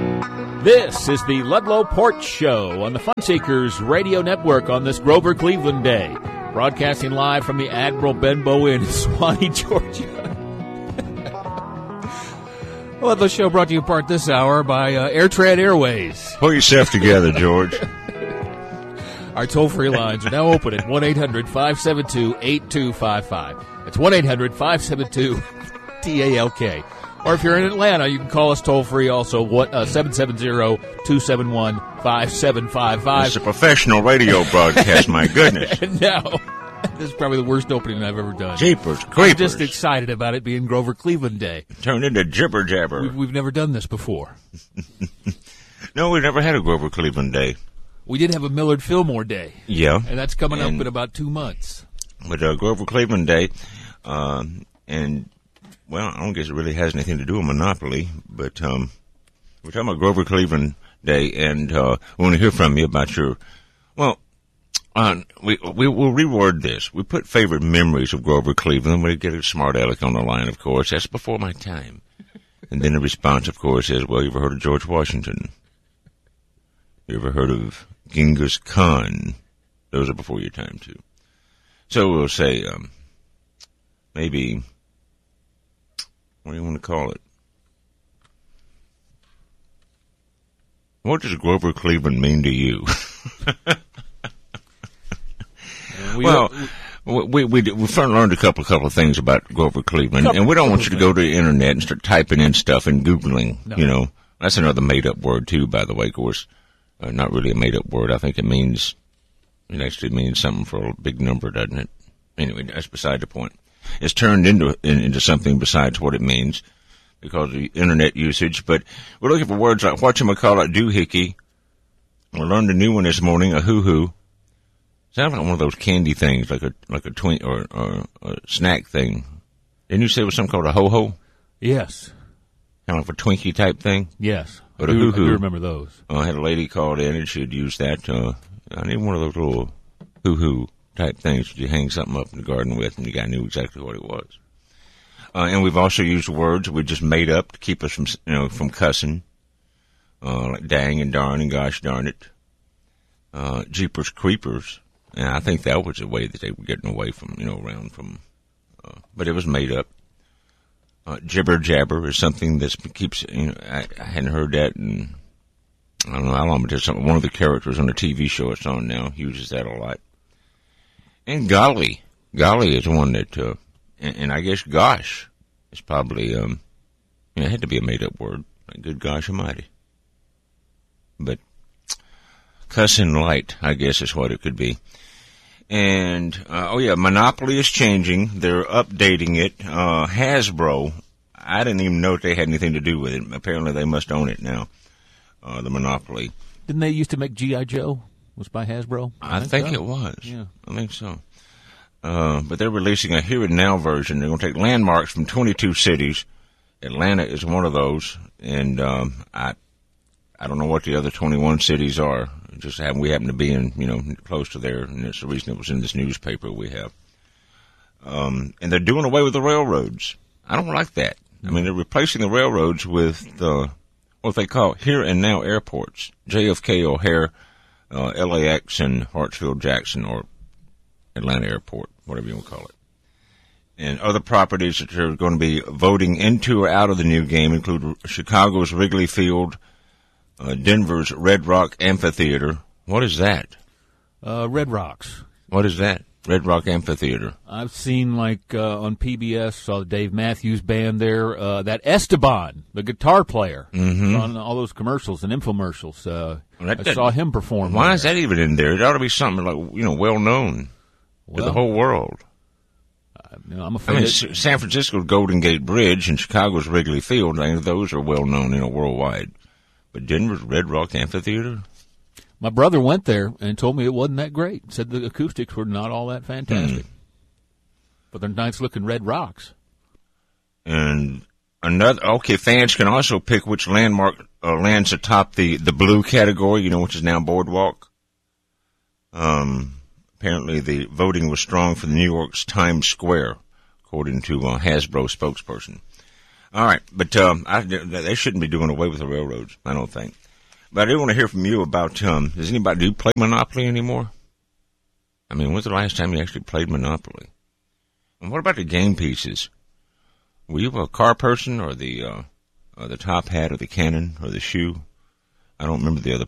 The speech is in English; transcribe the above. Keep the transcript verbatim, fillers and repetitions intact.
This is the Ludlow Porch Show on the Funseekers Radio Network on this Grover Cleveland Day. Broadcasting live from the Admiral Benbow Inn in Swanee, Georgia. Ludlow Show brought to you in part this hour by uh, AirTran Airways. Pull yourself together, George. Our toll-free lines are now open at one eight hundred five seven two eight two five five. That's one eight hundred five seven two T A L K. Or if you're in Atlanta, you can call us toll-free also, what, uh, seven seven zero two seven one five seven five five. It's a professional radio broadcast, my goodness. No, this is probably the worst opening I've ever done. Jeepers, creepers. I'm just excited about it being Grover Cleveland Day. Turned into jibber-jabber. We've, we've never done this before. No, we've never had a Grover Cleveland Day. We did have a Millard Fillmore Day. Yeah. And that's coming and, up in about two months. But uh, Grover Cleveland Day, um, and... Well, I don't guess it really has anything to do with Monopoly, but um, we're talking about Grover Cleveland Day, and uh, we want to hear from you about your, well, uh, we, we, we'll reword this. We put favorite memories of Grover Cleveland. We get a smart aleck on the line, of course. That's before my time. And then the response, of course, is, well, you ever heard of George Washington? You ever heard of Genghis Khan? Those are before your time, too. So we'll say, um, maybe... What do you want to call it? What does Grover Cleveland mean to you? we well, we we we learned a couple a couple of things about Grover Cleveland, couple, and we don't want you to go to the internet and start typing in stuff and Googling. No. You know, that's another made-up word too, by the way. Of course, uh, not really a made-up word. I think it means it actually means something for a big number, doesn't it? Anyway, that's beside the point. It's turned into into something besides what it means because of the internet usage. But we're looking for words like whatchamacallit, doohickey. We learned a new one this morning, a hoo-hoo. Sounds like one of those candy things, like a like a twink or, or a snack thing. Didn't you say it was something called a ho-ho? Yes. Kind of like a Twinkie type thing? Yes. But I, a do, hoo-hoo. I do remember those. Uh, I had a lady called in and she had used that. Uh, I need one of those little hoo-hoo type things you hang something up in the garden with, and the guy knew exactly what it was. Uh, and we've also used words we just made up to keep us from, you know, from cussing, uh, like dang and darn and gosh darn it, uh, jeepers creepers, and I think that was the way that they were getting away from, you know, around from, uh, but it was made up. Uh, jibber jabber is something that keeps, you know, I, I hadn't heard that in, I don't know how long, but there's some, one of the characters on the T V show it's on now uses that a lot. And golly, golly is one that, uh, and, and I guess gosh is probably, um, you know, it had to be a made-up word, like good gosh almighty. But cussing light, I guess, is what it could be. And, uh, oh yeah, Monopoly is changing. They're updating it. Uh, Hasbro, I didn't even know if they had anything to do with it. Apparently they must own it now, uh, the Monopoly. Didn't they used to make G I. Joe? Was by Hasbro? I, I think, think so. It was. Yeah. I think so. Uh, but they're releasing a Here and Now version. They're going to take landmarks from twenty-two cities. Atlanta is one of those. And um, I I don't know what the other twenty-one cities are. Just happen, we happen to be in, you know, close to there. And that's the reason it was in this newspaper we have. Um, and they're doing away with the railroads. I don't like that. I mean, they're replacing the railroads with the, what they call Here and Now airports. J F K, O'Hare, Uh, L A X and Hartsfield-Jackson or Atlanta Airport, whatever you want to call it. And other properties that are going to be voting into or out of the new game include Chicago's Wrigley Field, uh, Denver's Red Rock Amphitheater. What is that? Uh, Red Rocks. What is that? Red Rock Amphitheater. I've seen, like, uh, on P B S, saw the Dave Matthews Band there, uh, that Esteban, the guitar player, mm-hmm. on all those commercials and infomercials. Uh, well, that, I that, saw him perform. Why there. is that even in there? It ought to be something, like, you know, well-known well, to the whole world. Uh, you know, I'm afraid I mean, it, San Francisco's Golden Gate Bridge and Chicago's Wrigley Field, I mean, those are well-known, you know, worldwide. But Denver's Red Rock Amphitheater? My brother went there and told me it wasn't that great. Said the acoustics were not all that fantastic. Hmm. But they're nice-looking red rocks. And another, okay, fans can also pick which landmark uh, lands atop the, the blue category, you know, which is now Boardwalk. Um, apparently the voting was strong for the New York's Times Square, according to a Hasbro spokesperson. All right, but um, I, they shouldn't be doing away with the railroads, I don't think. But I do want to hear from you about, um, does anybody do play Monopoly anymore? I mean, when's the last time you actually played Monopoly? And what about the game pieces? Were you a car person or the uh, or the top hat or the cannon or the shoe? I don't remember the other